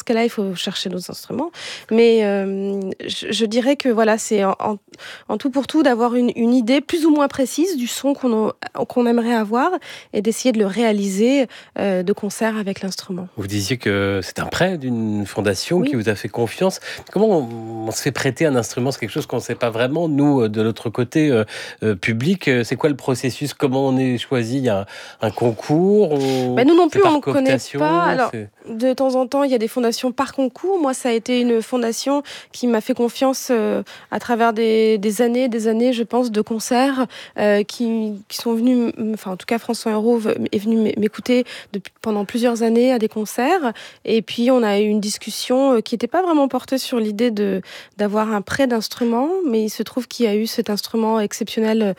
cas-là, il faut chercher d'autres instruments. Mais je dirais que voilà, c'est en tout pour tout d'avoir une idée plus ou moins précise du son qu'on aimerait avoir et d'essayer de le réaliser de concert avec l'instrument. Vous disiez que c'est un prêt d'une fondation qui Oui. vous a fait confiance. Comment on se fait prêter un instrument? C'est quelque chose qu'on ne sait pas vraiment. Nous, de l'autre côté, public, c'est quoi le processus? Comment on est choisi? Il y a un concours? Nous non C'est plus, on par ne connaît pas. cooptation? Alors, de temps en temps, il y a des fondations par concours. Moi, ça a été une fondation qui m'a fait confiance à travers des années, je pense, de concerts qui sont venus, enfin, en tout cas, François Hérault est venu m'écouter pendant plusieurs années à des concerts. Et puis, on a eu une discussion qui n'était pas vraiment portée sur l'idée d'avoir un prêt d'instrument, mais il se trouve qu'il y a eu cet instrument exceptionnel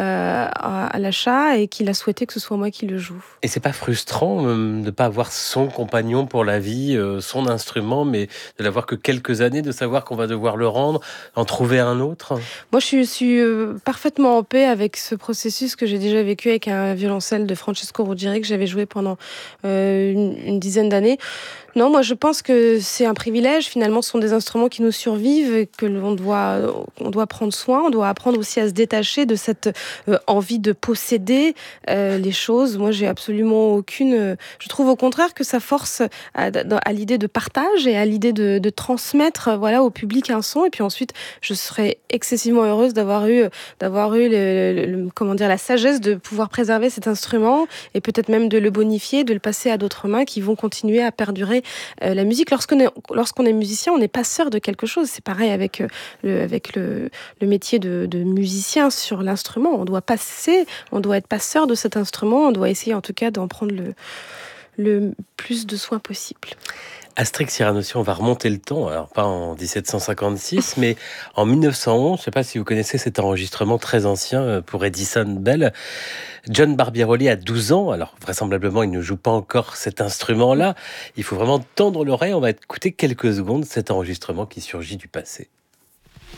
à l'achat et qu'il a souhaité que ce soit moi qui le joue. Et c'est pas frustrant de ne pas avoir son compagnon pour la vie, son instrument, mais de l'avoir que quelques années, de savoir qu'on va devoir le rendre, en trouver un autre? Moi, je suis parfaitement en paix avec ce processus que j'ai déjà vécu avec un violoncelle de Francesco Ruggieri que j'avais joué pendant une dizaine d'années. Non, moi, je pense que c'est un privilège. Finalement, ce sont des instruments qui nous survivent et que on doit prendre soin. On doit apprendre aussi à se détacher de cette envie de posséder les choses. Moi, j'ai absolument aucune... je trouve au contraire que ça force à l'idée de partage et à l'idée de transmettre voilà, au public un son. Et puis ensuite, je serais excessivement heureuse d'avoir eu comment dire, la sagesse de pouvoir préserver cet instrument et peut-être même de le bonifier, de le passer à d'autres mains qui vont continuer à perdurer la musique. Lorsqu'on est musicien, on n'est pas sœur de quelque chose. C'est pareil avec le métier de musicien sur l'instrument. On doit être passeur de cet instrument. On doit essayer en tout cas d'en prendre le plus de soin possible. Astrix Cyranossian, on va remonter le temps, alors pas en 1756, mais en 1911. Je ne sais pas si vous connaissez cet enregistrement très ancien pour Edison Bell. John Barbirolli a 12 ans, alors vraisemblablement il ne joue pas encore cet instrument-là. Il faut vraiment tendre l'oreille, on va écouter quelques secondes cet enregistrement qui surgit du passé.